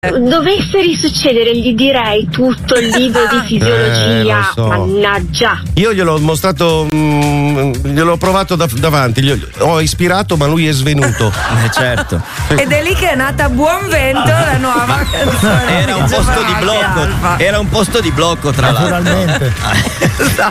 Dovesse risuccedere, gli direi tutto il libro di fisiologia. Lo so. Mannaggia. Io gliel'ho mostrato, gliel'ho provato davanti, ho ispirato, ma lui è svenuto. Certo. Ed è lì che è nata Buon Vento, la nuova canzone. Era un posto di blocco. Era un posto di blocco, tra l'altro. Naturalmente.